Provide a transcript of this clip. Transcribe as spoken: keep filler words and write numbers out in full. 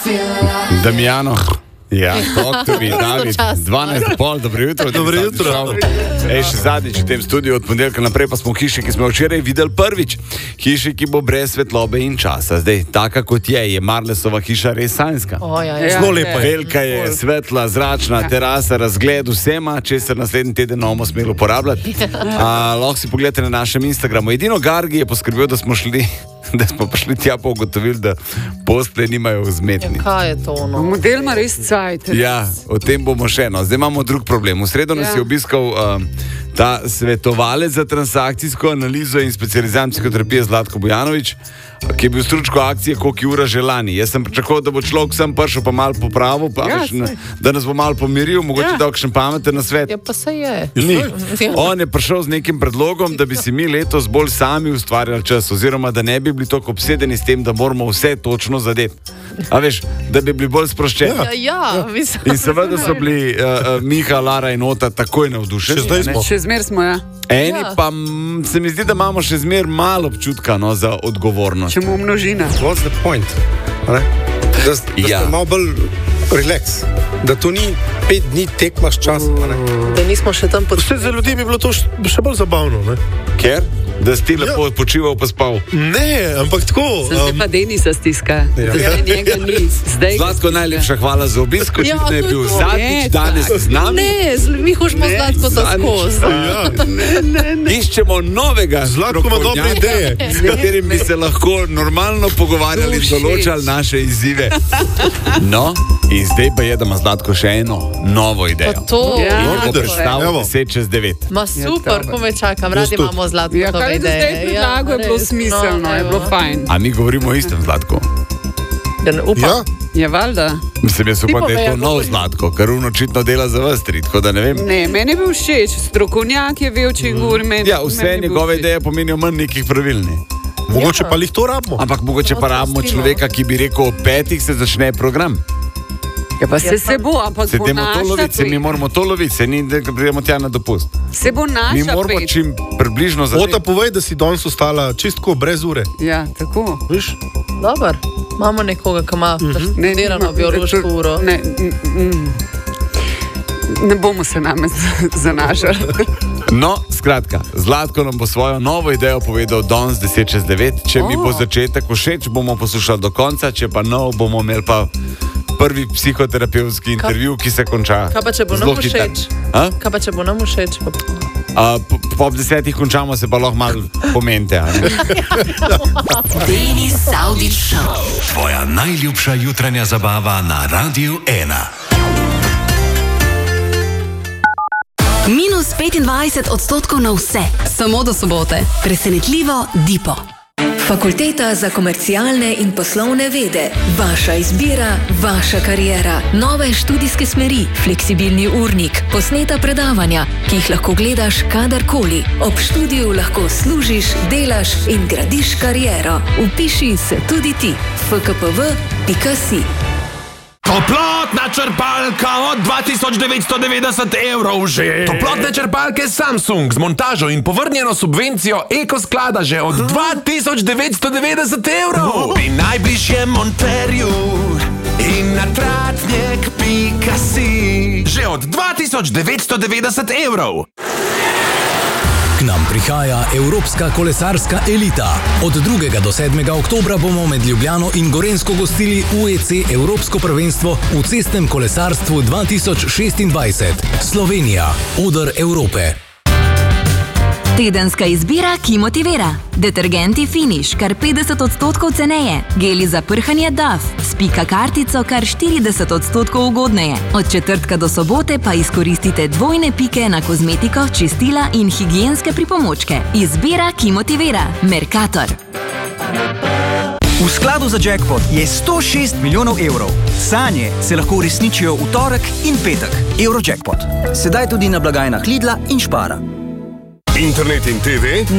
Damjano. Ja, doktori, David, dvanajst pol, dobro jutro. Dobro jutro. Ej, še zadnjič v tem studiu, od ponedeljka naprej pa smo v hiši, ki smo včeraj videli prvič. Hiši, ki bo brez svetlobe in časa. Zdaj, taka kot je, je Marlesova hiša res sanjska. Oh, ja, ja. Zelo lepa je. Velika je, svetla, zračna, terasa, razgled vsema, česar naslednji teden bomo smeli uporabljati. A, lahko si pogledate na našem Instagramu. Edino Gargi je poskrbel, da smo šli da smo prišli tja pa ugotovili, da postelje nimajo vzmetni. Ja, kaj je to ono? Model ima res cajt. Ja, o tem bomo še eno. Zdaj imamo drug problem. V sredo nas ja. je obiskal um, ta svetovalec za transakcijsko analizo in specializiran psihoterapije Zlatko Bujanović, ki je bil stručko akcije koliko ura že lani. Jaz sem pričakoval, da bo človek sem prišel pa malo popravil, pa ja, veš, da nas bo malo pomiril, mogoče ja. dokšen pameten na svet. Ja, pa se je. Ni. On je prišel z nekim predlogom, da bi si mi letos bolj sami ustvarjali čas, oziroma da ne bi bili toliko obsedeni s tem, da moramo vse točno zadeti. A veš, da bi bili bolj sproščeni. Ja, ja, mislim. In seveda so bili uh, uh, Miha, Lara in Ota takoj navdušeni. Še zdaj smo. Še zmer smo, ja. Eni Ja. pa m, se mi zdi, da imamo še zmer malo občutka no, za odgovornost. Če mu množina. What's the point? A ne? Da, da Ja. ste malo bolj relax. Da to ni pet dni tekmaš čas. a ne. Da nismo še tam pod... Vse za ljudi bi bilo to š- še bolj zabavno. Ne, Ker? Da si ti lepo Ja. počival pa spal. ne ampak tako. Zdaj Um, pa Denisa stiska. Ja. Zdaj njega ni. Zdaj ga Zlatko, stiska. najlepša hvala za obisk. Ja, Očitno je to je bil to. zadnjič Ne, danes z nami. Ne, z- mi hočemo Ne, Zlatko to zadnjič. skozi. ja. Iščemo novega Zlatko ima dobre strokovnjaka, ideje. s katerim bi se lahko normalno pogovarjali in Všeč. določali naše izzive. No, in zdaj pa je, da ima Zlatko še eno novo Pa idejo. to. Ja, In bo vidiš, predstavil evo. deset čez devet. Ma super, dobro. ko me čakam, radi tudi. imamo Zlatko Ja, tove kaj je ideje. zdaj predlagal, je bilo res, smiselno, no, je bilo evo. fajn. A mi govorimo o istem Zlatku? Ja, ne, upam. Ja, Je valjda? Mislim, jaz upam, da je to povej, nov govori. Zlatko, ker on očitno dela za vas tri, tako da ne vem. Ne, meni je bil všeč. Strokovnjak je vel, če govori meni. Ja, vse meni je bil njegove všeč. ideje pomenijo manj nekih pravil. Ne? mogoče pa lih to rabimo. Ampak mogoče No, pa to rabimo strinjam. človeka, ki bi rekel, ob petih se začne program. Ja, pa Ja, se, se pa- bo, ampak Se bo dajmo to naša loviti, se mi pet. moramo to loviti, se ni, da gremo tja na dopust. Se bo naša Mi moramo pet. čim približno Ota, zadeti. povej, da si danes ostala čistko brez ure. Ja, tako. Viš? Dobar. Imamo nekoga, ki ima preštudirano nima- biološko uro. Ne, mm, mm. ne bomo se name z- zanašali. No, skratka, Zlatko nam bo svojo novo idejo povedal danes deset čez devet. Če mi O. bo začetek všeč, bomo poslušali do konca, če pa nov, bomo imeli pa prvi psihoterapevtski intervju, ki se konča. Kaj pa če bo zelo nam hitro. všeč? A? Kaj pa če bo nam všeč? Pa... A, po, po ob desetih končamo, se pa lahko malo pomente. a ne? Denis Saudić Show. Tvoja najljubša jutranja zabava na Radiu ena. Minus petindvajset odstotkov na vse, samo do sobote. Presenetljivo Dipo. Fakulteta za komercialne in poslovne vede. Vaša izbira, vaša kariera. Nove študijske smeri, fleksibilni urnik, posneta predavanja, ki jih lahko gledaš kadarkoli. Ob študiju lahko služiš, delaš in gradiš kariero. Vpiši se tudi ti. f k p v pika si. Toplotna črpalka od dva tisoč devetsto devetdeset evrov že. Toplotne črpalke Samsung z montažo in povrnjeno subvencijo Eko sklada že od dva tisoč devetsto devetdeset evrov. Pri najbližjem monterju in na tratnjek pika si že od dva tisoč devetsto devetdeset evrov. K nam prihaja evropska kolesarska elita. Od drugega do sedmega oktobra bomo med Ljubljano in Gorenjsko gostili U E C Evropsko prvenstvo v cestnem kolesarstvu dva tisoč šestindvajset. Slovenija, oder Evrope. Tedenska izbira, ki motivira. Detergenti Finish, kar petdeset odstotkov ceneje. Geli za prhanje D A F, s pika kartico kar štirideset odstotkov ugodneje. Od četrtka do sobote pa izkoristite dvojne pike na kozmetiko, čistila in higienske pripomočke. Izbira, ki motivira. Mercator. V skladu za jackpot je sto šest milijonov evrov. Sanje se lahko uresničijo v torek in petek. Eurojackpot. Sedaj tudi na blagajnah Lidla in Špara. Internet in T V